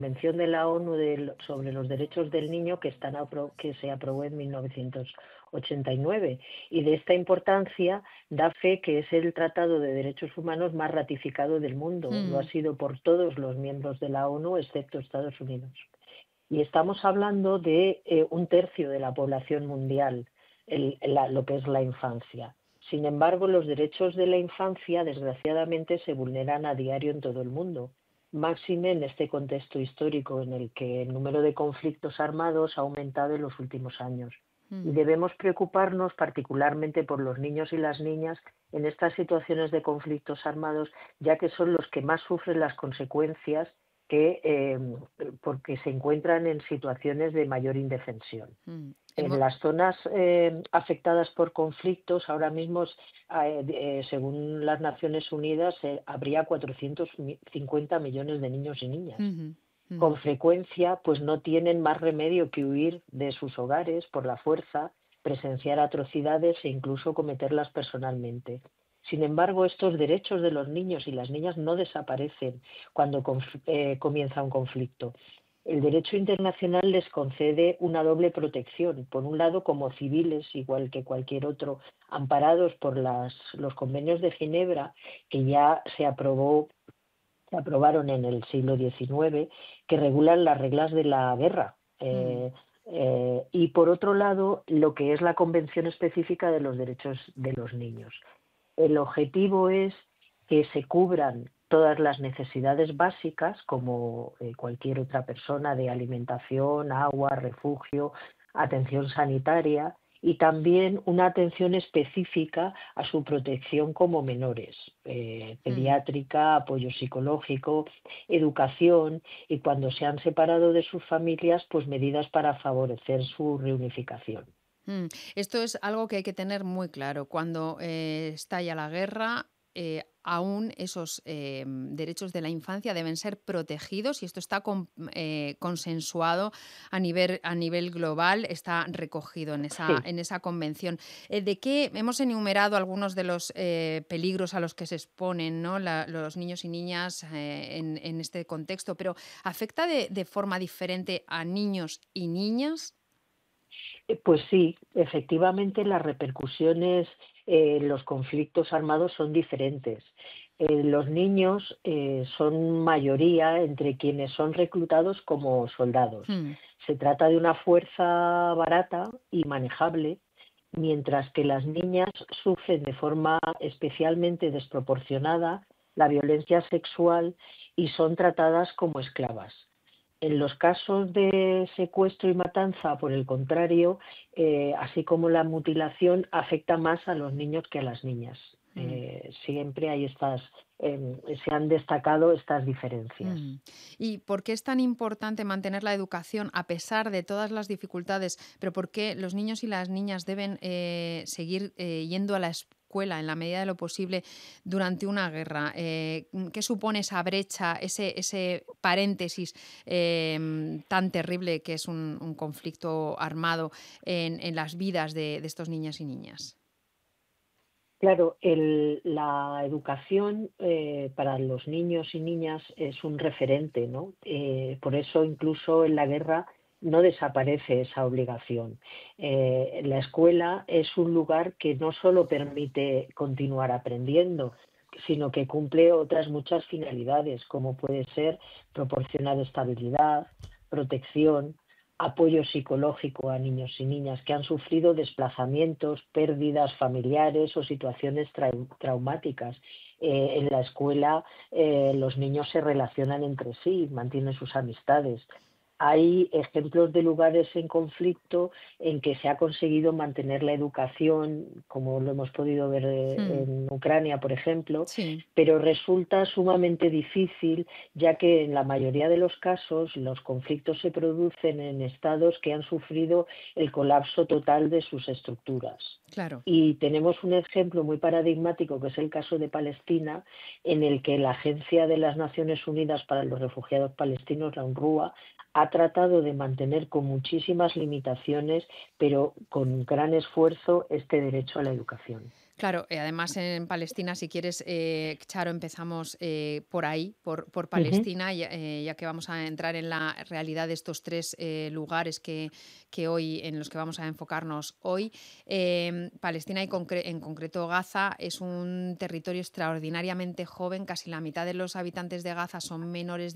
Convención de la ONU sobre los Derechos del Niño que se aprobó en 1989. Y de esta importancia da fe que es el Tratado de Derechos Humanos más ratificado del mundo. Lo ha Mm, sido por todos los miembros de la ONU, excepto Estados Unidos. Y estamos hablando de un tercio de la población mundial, lo que es la infancia. Sin embargo, los derechos de la infancia, desgraciadamente, se vulneran a diario en todo el mundo, máxime en este contexto histórico en el que el número de conflictos armados ha aumentado en los últimos años. Y mm. debemos preocuparnos particularmente por los niños y las niñas en estas situaciones de conflictos armados, ya que son los que más sufren las consecuencias porque se encuentran en situaciones de mayor indefensión. En Hemo- las zonas afectadas por conflictos, ahora mismo, según las Naciones Unidas, habría 450 millones de niños y niñas. Ujú, Con ujú. frecuencia, pues no tienen más remedio que huir de sus hogares por la fuerza, presenciar atrocidades e incluso cometerlas personalmente. Sin embargo, estos derechos de los niños y las niñas no desaparecen cuando comienza un conflicto. El derecho internacional les concede una doble protección, por un lado como civiles, igual que cualquier otro, amparados por los convenios de Ginebra, que ya se aprobaron en el siglo XIX, que regulan las reglas de la guerra. Mm, Y por otro lado, lo que es la Convención Específica de los Derechos de los Niños. El objetivo es que se cubran todas las necesidades básicas, como cualquier otra persona, de alimentación, agua, refugio, atención sanitaria, y también una atención específica a su protección como menores, mm. pediátrica, apoyo psicológico, educación, y cuando se han separado de sus familias, pues medidas para favorecer su reunificación. Mm, Esto es algo que hay que tener muy claro. Cuando estalla la guerra, aún esos derechos de la infancia deben ser protegidos y esto está consensuado a nivel global, está recogido Sí. en esa convención. ¿De qué hemos enumerado algunos de los peligros a los que se exponen, ¿no? Los niños y niñas en este contexto? Pero ¿afecta de forma diferente a niños y niñas? Pues sí, efectivamente las repercusiones en los conflictos armados son diferentes. Los niños son mayoría entre quienes son reclutados como soldados. Mm, Se trata de una fuerza barata y manejable, mientras que las niñas sufren de forma especialmente desproporcionada la violencia sexual y son tratadas como esclavas. En los casos de secuestro y matanza, por el contrario, así como la mutilación, afecta más a los niños que a las niñas. mm. Siempre se han destacado estas diferencias. Mm. ¿Y por qué es tan importante mantener la educación a pesar de todas las dificultades? ¿Pero por qué los niños y las niñas deben seguir yendo a la escuela en la medida de lo posible durante una guerra? ¿Qué supone esa brecha, ese paréntesis tan terrible que es un conflicto armado en las vidas de estos niños y niñas? Claro, la educación para los niños y niñas es un referente, ¿no? Por eso incluso en la guerra no desaparece esa obligación. La escuela es un lugar que no solo permite continuar aprendiendo, sino que cumple otras muchas finalidades, como puede ser proporcionar estabilidad, protección, apoyo psicológico a niños y niñas que han sufrido desplazamientos, pérdidas familiares o situaciones traumáticas. En la escuela los niños se relacionan entre sí, mantienen sus amistades. Hay ejemplos de lugares en conflicto en que se ha conseguido mantener la educación, como lo hemos podido ver Mm, en Ucrania, por ejemplo, sí. pero resulta sumamente difícil, ya que en la mayoría de los casos los conflictos se producen en estados que han sufrido el colapso total de sus estructuras. Claro. Y tenemos un ejemplo muy paradigmático, que es el caso de Palestina, en el que la Agencia de las Naciones Unidas para los Refugiados Palestinos, la UNRWA, ha tratado de mantener con muchísimas limitaciones, pero con gran esfuerzo, este derecho a la educación. Claro, además en Palestina, si quieres, Charo, empezamos por ahí, por Ujú, Palestina, ya que vamos a entrar en la realidad de estos tres lugares que hoy, en los que vamos a enfocarnos hoy. Palestina y en concreto Gaza es un territorio extraordinariamente joven, casi la mitad de los habitantes de Gaza son menores